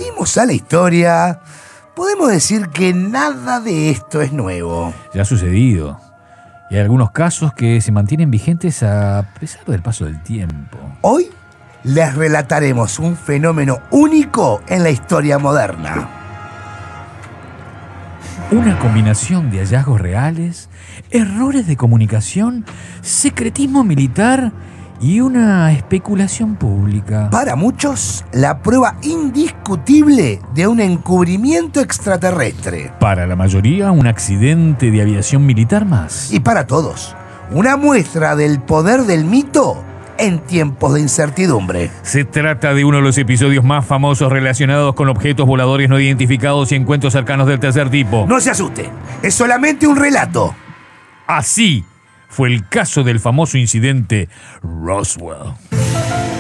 remitimos a la historia, podemos decir que nada de esto es nuevo. Ya ha sucedido. Y hay algunos casos que se mantienen vigentes a pesar del paso del tiempo. Hoy les relataremos un fenómeno único en la historia moderna. Una combinación de hallazgos reales, errores de comunicación, secretismo militar y una especulación pública. Para muchos, la prueba indiscutible de un encubrimiento extraterrestre. Para la mayoría, un accidente de aviación militar más. Y para todos, una muestra del poder del mito en tiempos de incertidumbre. Se trata de uno de los episodios más famosos relacionados con objetos voladores no identificados y encuentros cercanos del tercer tipo. No se asuste, es solamente un relato. Así fue el caso del famoso incidente Roswell.